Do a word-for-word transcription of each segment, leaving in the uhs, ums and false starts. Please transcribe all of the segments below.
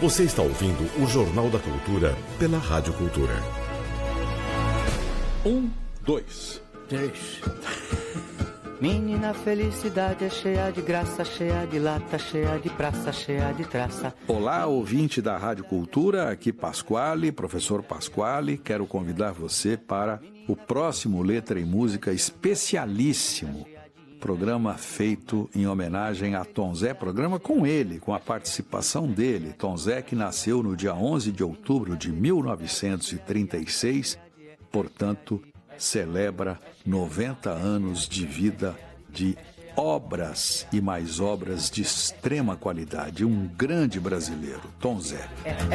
Você está ouvindo o Jornal da Cultura pela Rádio Cultura. Um, dois, três. Menina, felicidade é cheia de graça, cheia de lata, cheia de praça, cheia de traça. Olá, ouvinte da Rádio Cultura, aqui Pasquale, professor Pasquale. Quero convidar você para o próximo Letra e Música especialíssimo. Programa feito em homenagem a Tom Zé, programa com ele, com a participação dele. Tom Zé, que nasceu no dia onze de outubro de mil novecentos e trinta e seis, portanto, celebra noventa anos de vida, de obras e mais obras de extrema qualidade. Um grande brasileiro, Tom Zé.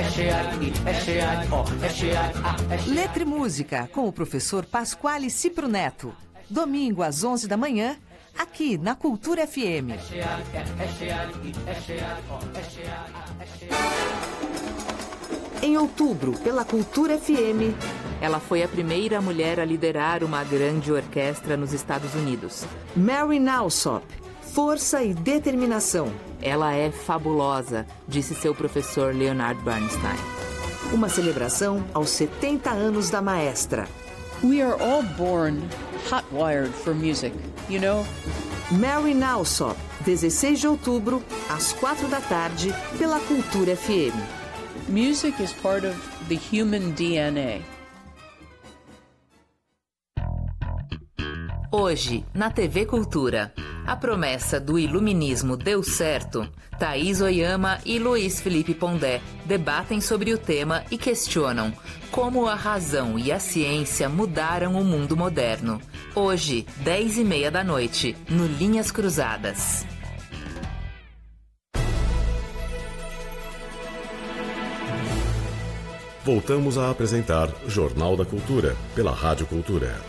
Letra e Música, com o professor Pasquale Cipro Neto. Domingo às onze da manhã, aqui na Cultura F M. Em outubro, pela Cultura F M. Ela foi a primeira mulher a liderar uma grande orquestra nos Estados Unidos. Mary Alsop, força e determinação. Ela é fabulosa, disse seu professor Leonard Bernstein. Uma celebração aos setenta anos da maestra. We are all born hot-wired for music, you know? Mary Alsop, dezesseis de outubro, às quatro da tarde, pela Cultura F M. Music is part of the human D N A. Hoje, na T V Cultura, a promessa do iluminismo deu certo? Thaís Oyama e Luiz Felipe Pondé debatem sobre o tema e questionam como a razão e a ciência mudaram o mundo moderno. Hoje, dez e meia da noite, no Linhas Cruzadas. Voltamos a apresentar Jornal da Cultura pela Rádio Cultura.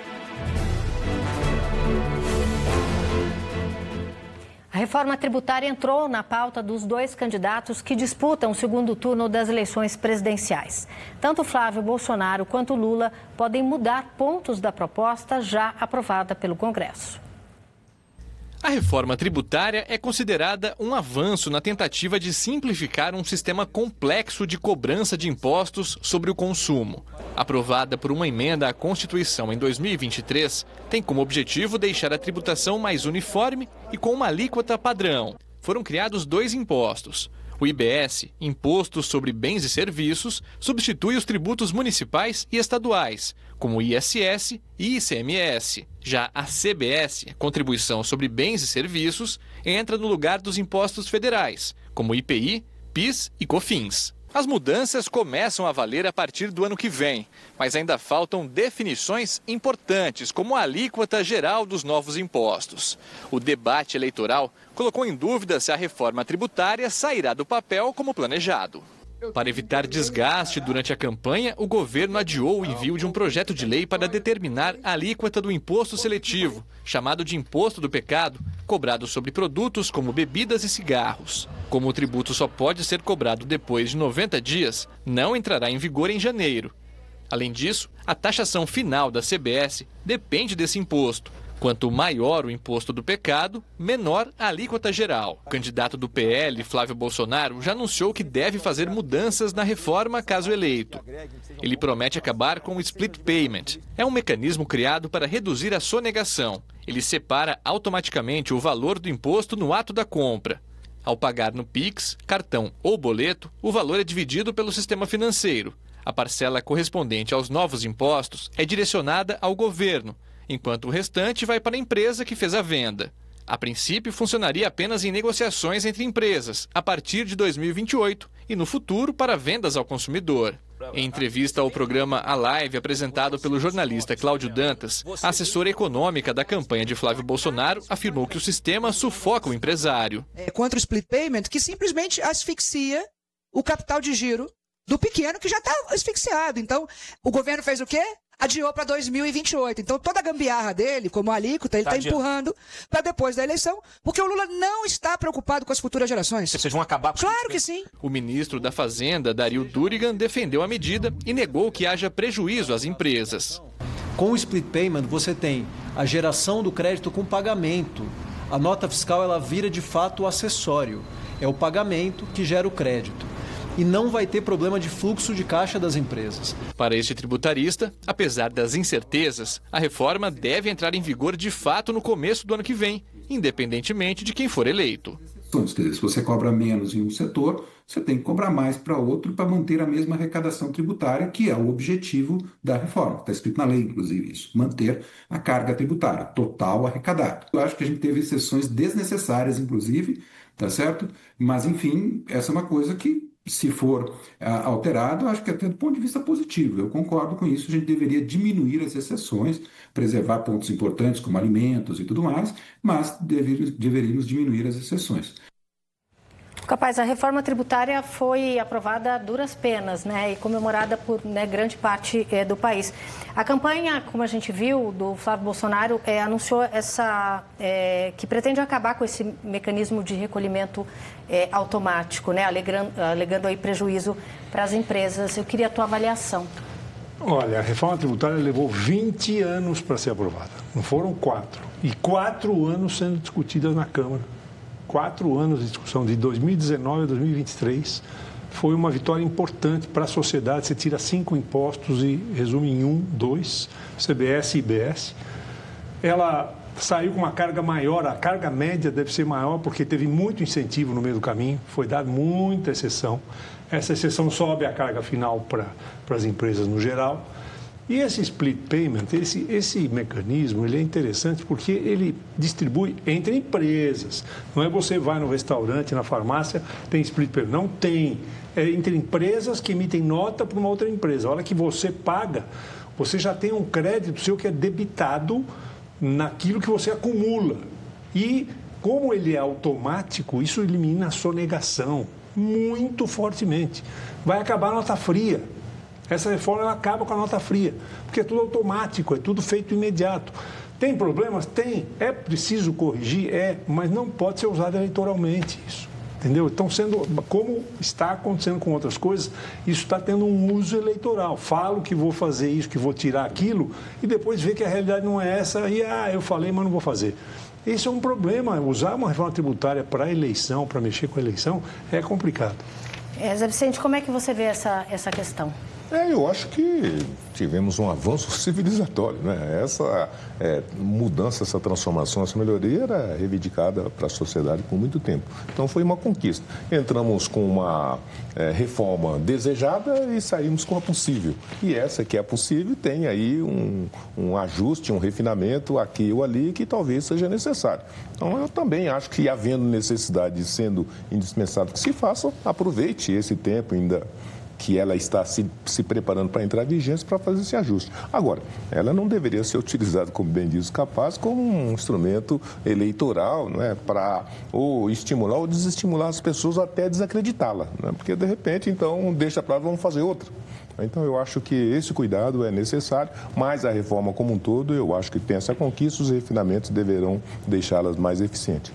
A reforma tributária entrou na pauta dos dois candidatos que disputam o segundo turno das eleições presidenciais. Tanto Flávio Bolsonaro quanto Lula podem mudar pontos da proposta já aprovada pelo Congresso. A reforma tributária é considerada um avanço na tentativa de simplificar um sistema complexo de cobrança de impostos sobre o consumo. Aprovada por uma emenda à Constituição em dois mil e vinte e três, tem como objetivo deixar a tributação mais uniforme e com uma alíquota padrão. Foram criados dois impostos. O I B S, Imposto sobre Bens e Serviços, substitui os tributos municipais e estaduais, como o I S S e I C M S. Já a C B S, Contribuição sobre Bens e Serviços, entra no lugar dos impostos federais, como I P I, PIS e COFINS. As mudanças começam a valer a partir do ano que vem, mas ainda faltam definições importantes, como a alíquota geral dos novos impostos. O debate eleitoral colocou em dúvida se a reforma tributária sairá do papel como planejado. Para evitar desgaste durante a campanha, o governo adiou o envio de um projeto de lei para determinar a alíquota do imposto seletivo, chamado de Imposto do Pecado, cobrado sobre produtos como bebidas e cigarros. Como o tributo só pode ser cobrado depois de noventa dias, não entrará em vigor em janeiro. Além disso, a taxação final da C B S depende desse imposto. Quanto maior o imposto do pecado, menor a alíquota geral. O candidato do P L, Flávio Bolsonaro, já anunciou que deve fazer mudanças na reforma caso eleito. Ele promete acabar com o split payment. É um mecanismo criado para reduzir a sonegação. Ele separa automaticamente o valor do imposto no ato da compra. Ao pagar no Pix, cartão ou boleto, o valor é dividido pelo sistema financeiro. A parcela correspondente aos novos impostos é direcionada ao governo, enquanto o restante vai para a empresa que fez a venda. A princípio, funcionaria apenas em negociações entre empresas, a partir de dois mil e vinte e oito, e no futuro para vendas ao consumidor. Em entrevista ao programa A Live, apresentado pelo jornalista Cláudio Dantas, a assessora econômica da campanha de Flávio Bolsonaro afirmou que o sistema sufoca o empresário. É contra o split payment, que simplesmente asfixia o capital de giro do pequeno que já está asfixiado. Então, o governo fez o quê? Adiou para dois mil e vinte e oito. Então, toda a gambiarra dele, como alíquota, ele está tá empurrando para depois da eleição, porque o Lula não está preocupado com as futuras gerações. Vocês vão acabar com Claro que sim. O ministro da Fazenda, Dario Durigan, defendeu a medida e negou que haja prejuízo às empresas. Com o split payment, você tem a geração do crédito com pagamento. A nota fiscal ela vira, de fato, o acessório. É o pagamento que gera o crédito. e não vai ter problema de fluxo de caixa das empresas. Para este tributarista, apesar das incertezas, a reforma deve entrar em vigor de fato no começo do ano que vem, independentemente de quem for eleito. Quer dizer, se você cobra menos em um setor, você tem que cobrar mais para outro para manter a mesma arrecadação tributária, que é o objetivo da reforma. Está escrito na lei, inclusive, isso. Manter a carga tributária total arrecadada. Eu acho que a gente teve exceções desnecessárias, inclusive, tá certo? Mas, enfim, essa é uma coisa que, se for ah, alterado, eu acho que até do ponto de vista positivo. Eu concordo com isso, a gente deveria diminuir as exceções, preservar pontos importantes como alimentos e tudo mais, mas dever, deveríamos diminuir as exceções. Capaz, a reforma tributária foi aprovada a duras penas, né, e comemorada por, né, grande parte é, do país. A campanha, como a gente viu, do Flávio Bolsonaro, é, anunciou essa, é, que pretende acabar com esse mecanismo de recolhimento é, automático, né, alegando, alegando aí prejuízo para as empresas. Eu queria a tua avaliação. Olha, a reforma tributária levou vinte anos para ser aprovada, não foram quatro. E quatro anos sendo discutidas na Câmara. Quatro anos de discussão, de dois mil e dezenove a dois mil e vinte e três, foi uma vitória importante para a sociedade. Você tira cinco impostos e resume em um, dois, C B S e I B S. Ela saiu com uma carga maior, a carga média deve ser maior, porque teve muito incentivo no meio do caminho, foi dada muita exceção. Essa exceção sobe a carga final para, para as empresas no geral. E esse split payment, esse, esse mecanismo, ele é interessante porque ele distribui entre empresas. Não é você vai no restaurante, na farmácia, tem split payment. Não tem. É entre empresas que emitem nota para uma outra empresa. A hora que você paga, você já tem um crédito seu que é debitado naquilo que você acumula. E como ele é automático, isso elimina a sonegação muito fortemente. Vai acabar a nota fria. Essa reforma ela acaba com a nota fria, porque é tudo automático, é tudo feito imediato. Tem problemas? Tem. É preciso corrigir? É, mas não pode ser usado eleitoralmente isso. Entendeu? Então, sendo, como está acontecendo com outras coisas, isso está tendo um uso eleitoral. Falo que vou fazer isso, que vou tirar aquilo, e depois vê que a realidade não é essa, e ah, eu falei, mas não vou fazer. Esse é um problema. Usar uma reforma tributária para a eleição, para mexer com a eleição, é complicado. É, Zé Vicente, como é que você vê essa, essa questão? É, eu acho que tivemos um avanço civilizatório, né? Essa é, mudança, essa transformação, essa melhoria era reivindicada para a sociedade por muito tempo. Então foi uma conquista. Entramos com uma é, reforma desejada e saímos com a possível. E essa que é possível tem aí um, um ajuste, um refinamento aqui ou ali que talvez seja necessário. Então eu também acho que, havendo necessidade e sendo indispensável que se faça, aproveite esse tempo ainda que ela está se, se preparando para entrar em vigência para fazer esse ajuste. Agora, ela não deveria ser utilizada, como bem diz o Capaz, como um instrumento eleitoral, não é, para ou estimular ou desestimular as pessoas até desacreditá-la, não é? Porque, de repente, então, deixa para lá, vamos fazer outra. Então, eu acho que esse cuidado é necessário, mas a reforma como um todo, eu acho que tem essa conquista, os refinamentos deverão deixá-las mais eficientes.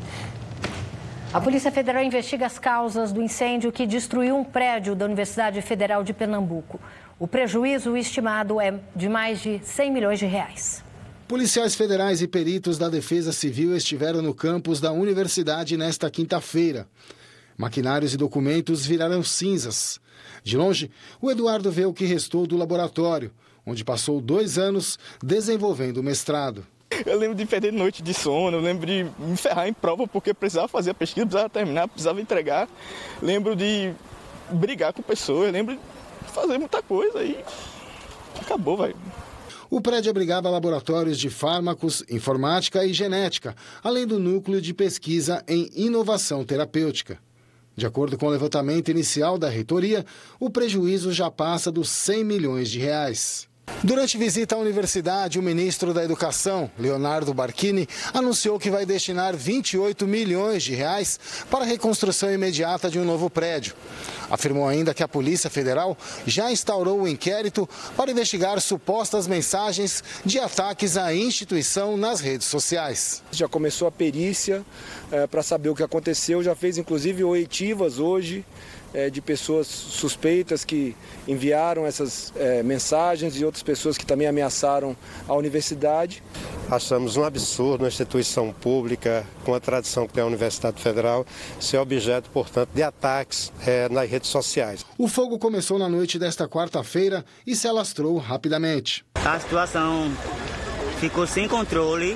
A Polícia Federal investiga as causas do incêndio que destruiu um prédio da Universidade Federal de Pernambuco. O prejuízo estimado é de mais de cem milhões de reais. Policiais federais e peritos da Defesa Civil estiveram no campus da universidade nesta quinta-feira. Maquinários e documentos viraram cinzas. De longe, o Eduardo vê o que restou do laboratório, onde passou dois anos desenvolvendo o mestrado. Eu lembro de perder noite de sono, eu lembro de me ferrar em prova porque precisava fazer a pesquisa, precisava terminar, precisava entregar. Lembro de brigar com pessoas, lembro de fazer muita coisa e acabou, velho. O prédio abrigava laboratórios de fármacos, informática e genética, além do núcleo de pesquisa em inovação terapêutica. De acordo com o levantamento inicial da reitoria, o prejuízo já passa dos cem milhões de reais. Durante visita à universidade, o ministro da Educação, Leonardo Barquini, anunciou que vai destinar vinte e oito milhões de reais para a reconstrução imediata de um novo prédio. Afirmou ainda que a Polícia Federal já instaurou o inquérito para investigar supostas mensagens de ataques à instituição nas redes sociais. Já começou a perícia é, para saber o que aconteceu, já fez inclusive oitivas hoje, É, de pessoas suspeitas que enviaram essas é, mensagens e outras pessoas que também ameaçaram a universidade. Achamos um absurdo uma instituição pública com a tradição que tem a Universidade Federal ser objeto, portanto, de ataques é, nas redes sociais. O fogo começou na noite desta quarta-feira e se alastrou rapidamente. A situação ficou sem controle.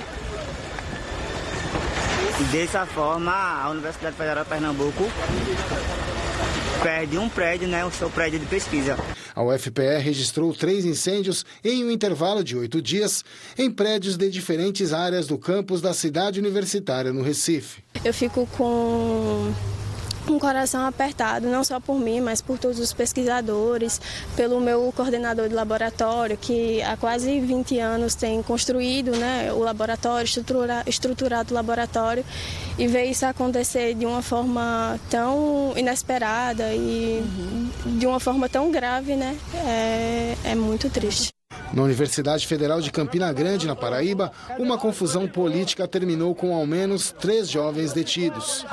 E dessa forma, a Universidade Federal de Pernambuco perde um prédio, né, o seu prédio de pesquisa. A U F P E registrou três incêndios em um intervalo de oito dias em prédios de diferentes áreas do campus da cidade universitária no Recife. Eu fico com um coração apertado, não só por mim, mas por todos os pesquisadores, pelo meu coordenador de laboratório, que há quase vinte anos tem construído, né, o laboratório, estrutura, estruturado o laboratório, e ver isso acontecer de uma forma tão inesperada e uhum. de uma forma tão grave, né, é, é muito triste. Na Universidade Federal de Campina Grande, na Paraíba, uma confusão política terminou com ao menos três jovens detidos.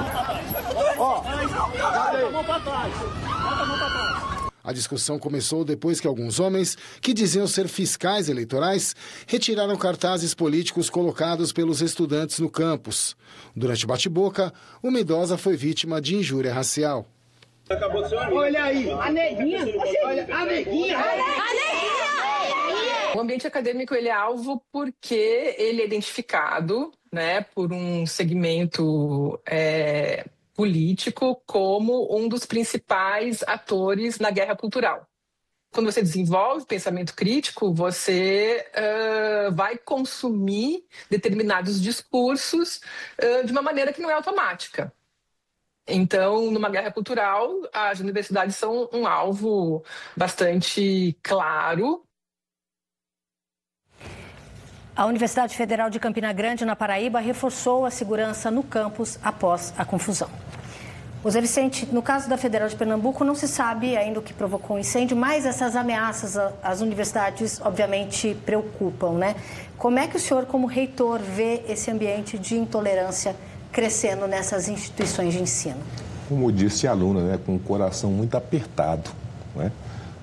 A discussão começou depois que alguns homens, que diziam ser fiscais eleitorais, retiraram cartazes políticos colocados pelos estudantes no campus. Durante o bate-boca, uma idosa foi vítima de injúria racial. Olha aí, a neguinha, olha, a neguinha, a neguinha. O ambiente acadêmico ele é alvo porque ele é identificado, né, por um segmento é, político como um dos principais atores na guerra cultural. Quando você desenvolve pensamento crítico, você uh, vai consumir determinados discursos uh, de uma maneira que não é automática. Então, numa guerra cultural, as universidades são um alvo bastante claro. A Universidade Federal de Campina Grande, na Paraíba, reforçou a segurança no campus após a confusão. O Zé Vicente, no caso da Federal de Pernambuco, não se sabe ainda o que provocou o incêndio, mas essas ameaças às universidades, obviamente, preocupam, né? Como é que o senhor, como reitor, vê esse ambiente de intolerância crescendo nessas instituições de ensino? Como disse a aluna, né, com o coração muito apertado, né?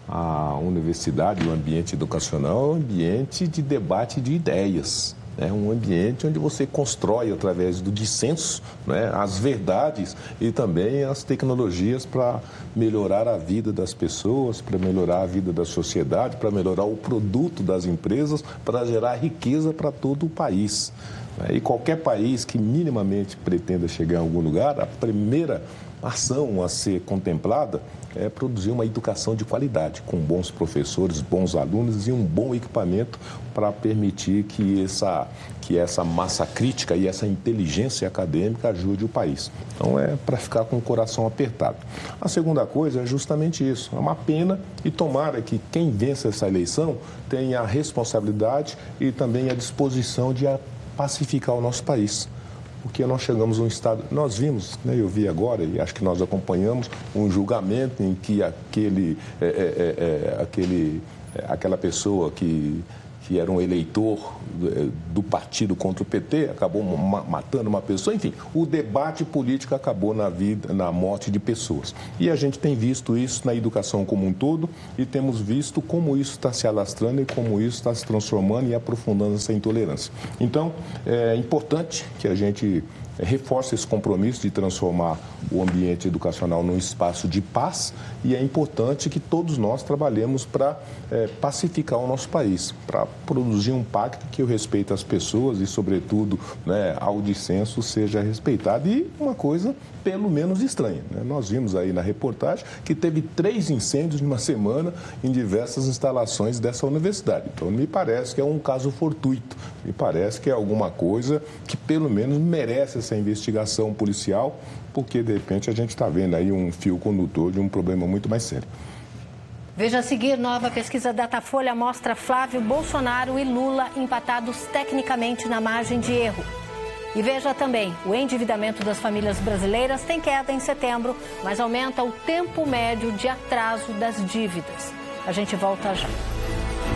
A universidade, o ambiente educacional é um ambiente de debate de ideias. É um ambiente onde você constrói, através do dissenso, né, as verdades e também as tecnologias para melhorar a vida das pessoas, para melhorar a vida da sociedade, para melhorar o produto das empresas, para gerar riqueza para todo o país. E qualquer país que minimamente pretenda chegar em algum lugar, a primeira ação a ser contemplada é produzir uma educação de qualidade, com bons professores, bons alunos e um bom equipamento para permitir que essa, que essa massa crítica e essa inteligência acadêmica ajude o país. Então é para ficar com o coração apertado. A segunda coisa é justamente isso, é uma pena e tomara que quem vença essa eleição tenha a responsabilidade e também a disposição de pacificar o nosso país. Porque nós chegamos a um estado, nós vimos, né, eu vi agora e acho que nós acompanhamos um julgamento em que aquele, é, é, é, aquele, é, aquela pessoa que, que era um eleitor do partido contra o P T acabou matando uma pessoa, enfim, o debate político acabou na vida, na morte de pessoas. E a gente tem visto isso na educação como um todo e temos visto como isso está se alastrando e como isso está se transformando e aprofundando essa intolerância. Então, é importante que a gente reforça esse compromisso de transformar o ambiente educacional num espaço de paz e é importante que todos nós trabalhemos para é, pacificar o nosso país, para produzir um pacto que o respeito às pessoas e, sobretudo, né, ao dissenso seja respeitado. E uma coisa pelo menos estranha, né? Nós vimos aí na reportagem que teve três incêndios numa semana em diversas instalações dessa universidade. Então, me parece que é um caso fortuito, me parece que é alguma coisa que pelo menos merece essa investigação policial, porque de repente a gente está vendo aí um fio condutor de um problema muito mais sério. Veja a seguir, nova pesquisa Datafolha mostra Flávio Bolsonaro e Lula empatados tecnicamente na margem de erro. E veja também, o endividamento das famílias brasileiras tem queda em setembro, mas aumenta o tempo médio de atraso das dívidas. A gente volta já.